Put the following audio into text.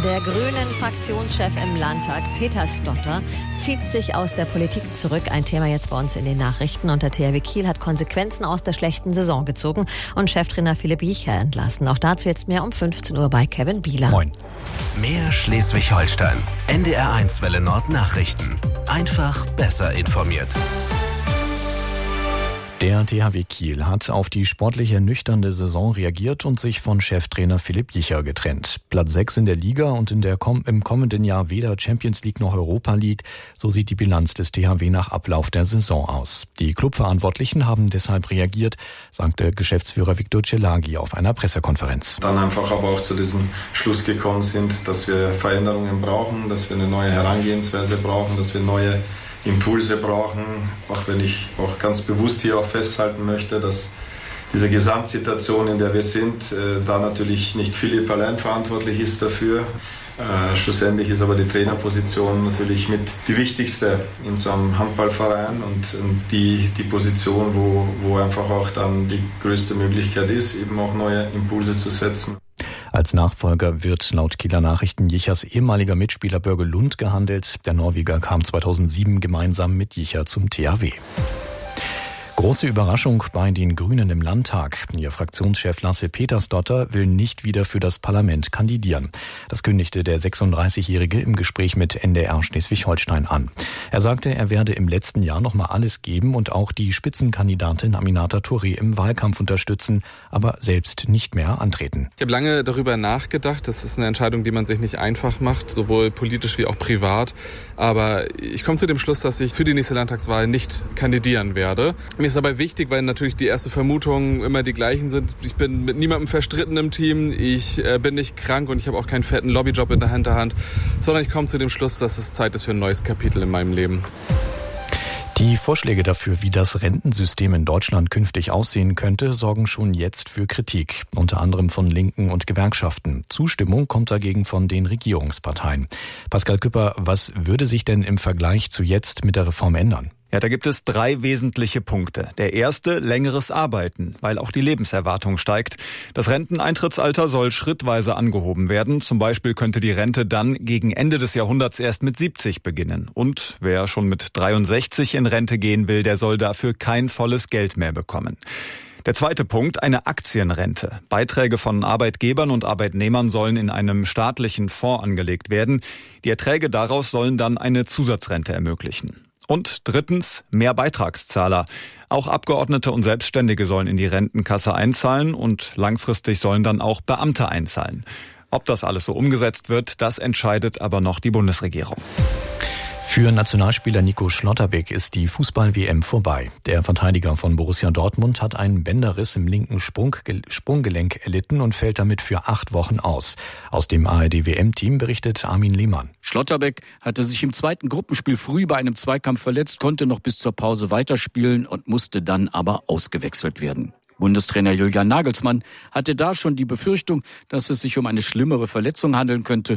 Der Grünen-Fraktionschef im Landtag, Peter Stotter, zieht sich aus der Politik zurück. Ein Thema jetzt bei uns in den Nachrichten. Und der THW Kiel hat Konsequenzen aus der schlechten Saison gezogen und Cheftrainer Philipp Jicher entlassen. Auch dazu jetzt mehr um 15 Uhr bei Kevin Bieler. Moin. Mehr Schleswig-Holstein. NDR1 Welle Nord Nachrichten. Einfach besser informiert. Der THW Kiel hat auf die sportlich ernüchternde Saison reagiert und sich von Cheftrainer Philipp Jicher getrennt. Platz 6 in der Liga und im kommenden Jahr weder Champions League noch Europa League. So sieht die Bilanz des THW nach Ablauf der Saison aus. Die Clubverantwortlichen haben deshalb reagiert, sagte Geschäftsführer Viktor Celagi auf einer Pressekonferenz. Dann einfach aber auch zu diesem Schluss gekommen sind, dass wir Veränderungen brauchen, dass wir eine neue Herangehensweise brauchen, dass wir neue Impulse brauchen, auch wenn ich auch ganz bewusst hier auch festhalten möchte, dass diese Gesamtsituation, in der wir sind, da natürlich nicht Philipp allein verantwortlich ist dafür. Schlussendlich ist aber die Trainerposition natürlich mit die wichtigste in so einem Handballverein und die Position, wo einfach auch dann die größte Möglichkeit ist, eben auch neue Impulse zu setzen. Als Nachfolger wird laut Kieler Nachrichten Jichers ehemaliger Mitspieler Börge Lund gehandelt. Der Norweger kam 2007 gemeinsam mit Jicher zum THW. Große Überraschung bei den Grünen im Landtag. Ihr Fraktionschef Lasse Petersdotter will nicht wieder für das Parlament kandidieren. Das kündigte der 36-Jährige im Gespräch mit NDR Schleswig-Holstein an. Er sagte, er werde im letzten Jahr noch mal alles geben und auch die Spitzenkandidatin Aminata Touré im Wahlkampf unterstützen, aber selbst nicht mehr antreten. Ich habe lange darüber nachgedacht. Das ist eine Entscheidung, die man sich nicht einfach macht, sowohl politisch wie auch privat. Aber ich komme zu dem Schluss, dass ich für die nächste Landtagswahl nicht kandidieren werde. Mir ist dabei wichtig, weil natürlich die ersten Vermutungen immer die gleichen sind. Ich bin mit niemandem verstritten im Team, ich bin nicht krank und ich habe auch keinen fetten Lobbyjob in der Hinterhand, sondern ich komme zu dem Schluss, dass es Zeit ist für ein neues Kapitel in meinem Leben. Die Vorschläge dafür, wie das Rentensystem in Deutschland künftig aussehen könnte, sorgen schon jetzt für Kritik, unter anderem von Linken und Gewerkschaften. Zustimmung kommt dagegen von den Regierungsparteien. Pascal Küpper, was würde sich denn im Vergleich zu jetzt mit der Reform ändern? Ja, da gibt es 3 wesentliche Punkte. Der erste, längeres Arbeiten, weil auch die Lebenserwartung steigt. Das Renteneintrittsalter soll schrittweise angehoben werden. Zum Beispiel könnte die Rente dann gegen Ende des Jahrhunderts erst mit 70 beginnen. Und wer schon mit 63 in Rente gehen will, der soll dafür kein volles Geld mehr bekommen. Der zweite Punkt, eine Aktienrente. Beiträge von Arbeitgebern und Arbeitnehmern sollen in einem staatlichen Fonds angelegt werden. Die Erträge daraus sollen dann eine Zusatzrente ermöglichen. Und drittens, mehr Beitragszahler. Auch Abgeordnete und Selbstständige sollen in die Rentenkasse einzahlen und langfristig sollen dann auch Beamte einzahlen. Ob das alles so umgesetzt wird, das entscheidet aber noch die Bundesregierung. Für Nationalspieler Nico Schlotterbeck ist die Fußball-WM vorbei. Der Verteidiger von Borussia Dortmund hat einen Bänderriss im linken Sprunggelenk erlitten und fällt damit für 8 Wochen aus. Aus dem ARD-WM-Team berichtet Armin Lehmann. Schlotterbeck hatte sich im zweiten Gruppenspiel früh bei einem Zweikampf verletzt, konnte noch bis zur Pause weiterspielen und musste dann aber ausgewechselt werden. Bundestrainer Julian Nagelsmann hatte da schon die Befürchtung, dass es sich um eine schlimmere Verletzung handeln könnte.